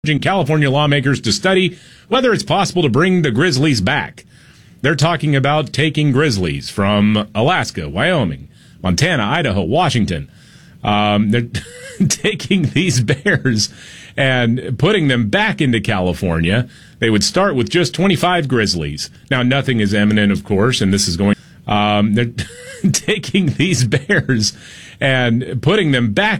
urging California lawmakers to study whether it's possible to bring the grizzlies back. They're talking about taking grizzlies from Alaska, Wyoming, Montana, Idaho, Washington. They're taking these bears and putting them back into California. They would start with just 25 grizzlies. Now, nothing is imminent, of course, and this is going... they're taking these bears and putting them back